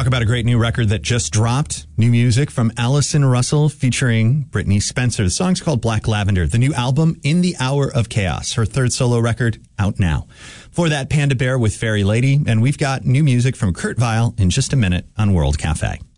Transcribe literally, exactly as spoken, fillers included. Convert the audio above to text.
talk about a great new record that just dropped. New music from Allison Russell featuring Brittany Spencer. The song's called Black Lavender. The new album, In the Hour of Chaos, her third solo record, out now. For that, Panda Bear with Fairy Lady. And we've got new music from Kurt Vile in just a minute on World Cafe.